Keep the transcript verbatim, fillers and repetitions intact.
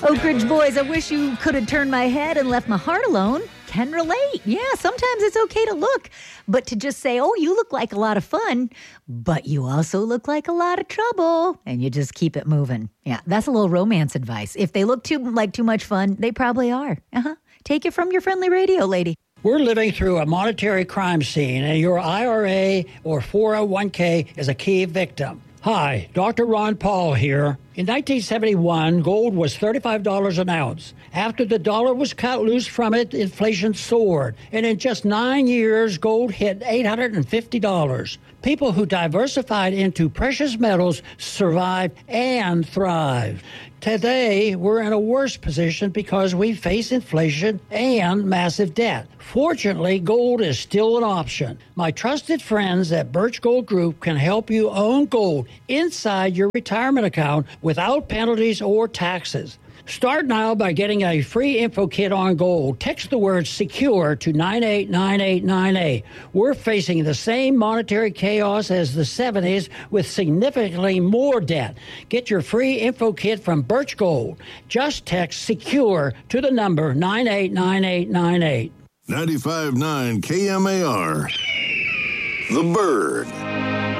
Oak Ridge boys, I wish you could have turned my head and left my heart alone. Can relate. Yeah, sometimes it's okay to look, but to just say, oh, you look like a lot of fun, but you also look like a lot of trouble, and you just keep it moving. Yeah, that's a little romance advice. If they look too like too much fun, they probably are. Uh-huh. Take it from your friendly radio lady. We're living through a monetary crime scene, and your I R A or four oh one k is a key victim. Hi, Doctor Ron Paul here. In nineteen seventy-one, gold was thirty-five dollars an ounce. After the dollar was cut loose from it, inflation soared. And in just nine years, gold hit eight hundred fifty dollars. People who diversified into precious metals survived and thrived. Today, we're in a worse position because we face inflation and massive debt. Fortunately, gold is still an option. My trusted friends at Birch Gold Group can help you own gold inside your retirement account without penalties or taxes. Start now by getting a free info kit on gold. Text the word SECURE to nine eight nine eight nine eight. We're facing the same monetary chaos as the seventies with significantly more debt. Get your free info kit from Birch Gold. Just text SECURE to the number nine eight nine eight nine eight. ninety-five point nine K M A R. The Bird.